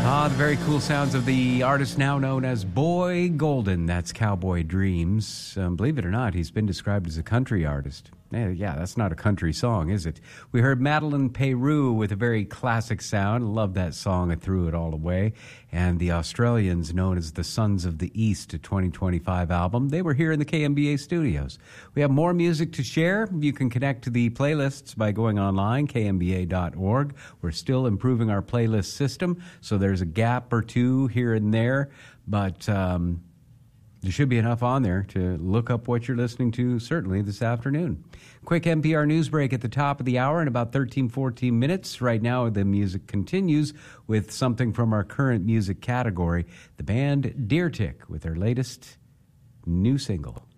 Ah, the very cool sounds of the artist now known as Boy Golden. That's Cowboy Dreams. Believe it or not, he's been described as a country artist. Yeah, that's not a country song, is it? We heard Madeline Peru with a very classic sound. Love that song. I threw it all away. And the Australians, known as the Sons of the East, a 2025 album. They were here in the KMBA studios. We have more music to share. You can connect to the playlists by going online, kmba.org. We're still improving our playlist system, so there's a gap or two here and there, but there should be enough on there to look up what you're listening to, certainly this afternoon. Quick NPR news break at the top of the hour in about 14 minutes. Right now, the music continues with something from our current music category, the band Deer Tick with their latest new single.